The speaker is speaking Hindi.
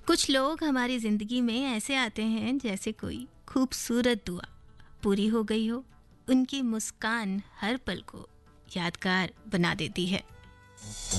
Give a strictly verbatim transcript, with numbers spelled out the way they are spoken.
कुछ लोग हमारी ज़िंदगी में ऐसे आते हैं जैसे कोई खूबसूरत दुआ पूरी हो गई हो। उनकी मुस्कान हर पल को यादगार बना देती है।